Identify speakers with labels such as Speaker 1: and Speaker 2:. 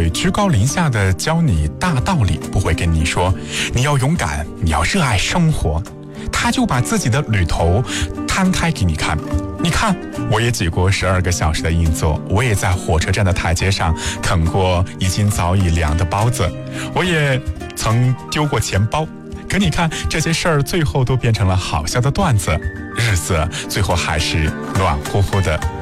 Speaker 1: 会居高临下的教你大道理，不会跟你说你要勇敢，你要热爱生活。他就把自己的旅途摊开给你看。你看，我也挤过12个小时的硬座，我也在火车站的台阶上啃过已经早已凉的包子，我也曾丢过钱包。可你看，这些事儿最后都变成了好笑的段子，日子最后还是暖乎乎的